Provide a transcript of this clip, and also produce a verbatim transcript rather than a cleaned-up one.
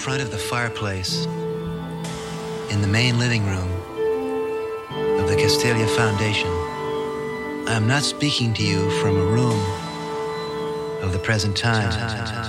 front of the fireplace in the main living room of the Castelia Foundation. I am not speaking to you from a room of the present time.